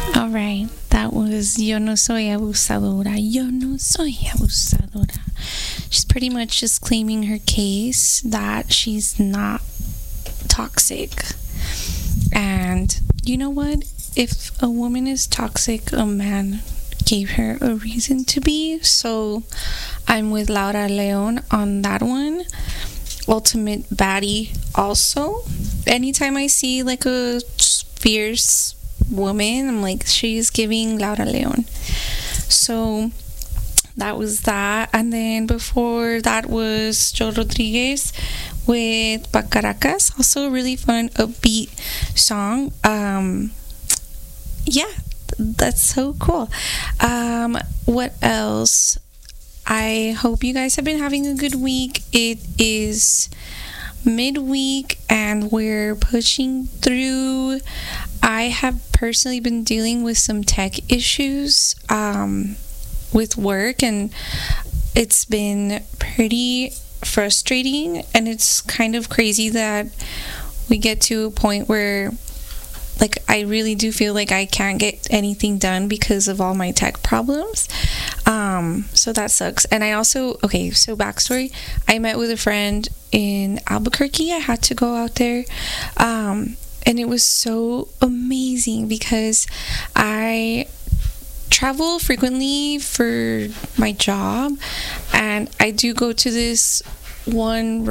All right, that was Yo no soy abusadora. Yo no soy abusadora. She's pretty much just claiming her case that she's not toxic. And you know what? If a woman is toxic, a man gave her a reason to be. So I'm with Laura Leon on that one. Ultimate baddie also. Anytime I see like a fierce woman, I'm like, she's giving Laura Leon. So that was that. And then before that was Joe Rodriguez with Pacaracas, also a really fun upbeat song. Yeah, that's so cool. What else? I hope you guys have been having a good week. It is midweek and we're pushing through. I have personally been dealing with some tech issues with work, and it's been pretty frustrating, and it's kind of crazy that we get to a point where like I really do feel like I can't get anything done because of all my tech problems. So that sucks. And I also, so backstory, I met with a friend in Albuquerque. I had to go out there. And it was so amazing because I travel frequently for my job, and I do go to this one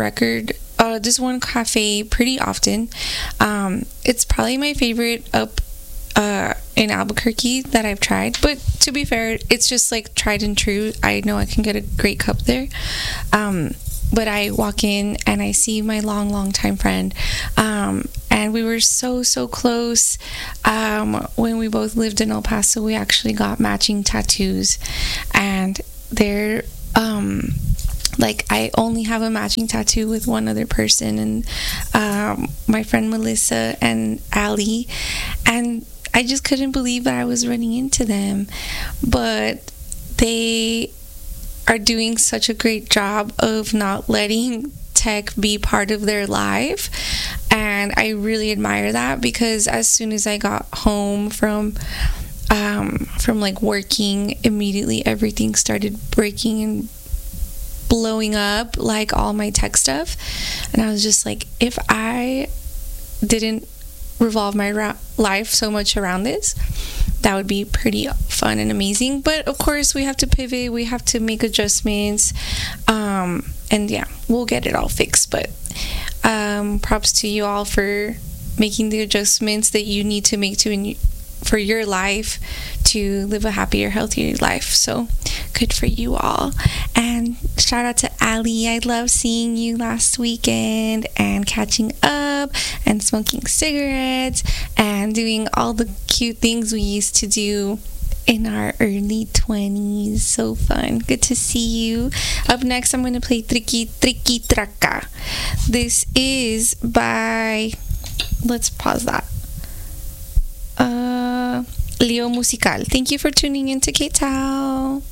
cafe pretty often. It's probably my favorite up in Albuquerque that I've tried, but to be fair, it's just like tried and true. I know I can get a great cup there. But I walk in and I see my long time friend, and we were so close. When we both lived in El Paso, we actually got matching tattoos, and they're like I only have a matching tattoo with one other person, and my friend Melissa and Ali, and I just couldn't believe that I was running into them. But they are doing such a great job of not letting tech be part of their life, and I really admire that, because as soon as I got home from like working, immediately everything started breaking and blowing up, like all my tech stuff, and I was just like, if I didn't revolve my life so much around this, that would be pretty fun and amazing. But of course we have to pivot, we have to make adjustments, and yeah, we'll get it all fixed. But props to you all for making the adjustments that you need to make for your life to live a happier, healthier life. So good for you all. And shout out to Ali. I love seeing you last weekend and catching up and smoking cigarettes and doing all the cute things we used to do in our early 20s. So fun. Good to see you. Up next, I'm going to play Triqui Triqui Traca. This is by, let's pause that, Leo Musical. Thank you for tuning in to K-Tao.